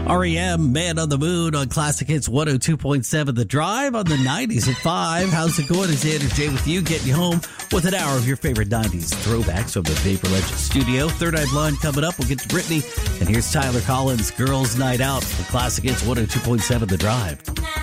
REM, Man on the Moon on Classic Hits 102.7 The Drive on the 90s at 5. How's it going? It's Andrew J with you, getting you home with an hour of your favorite 90s throwbacks from the Vapor Legend studio. Third Eye Blind coming up. We'll get to Britney. And here's Tyler Collins, Girls Night Out on Classic Hits 102.7 The Drive.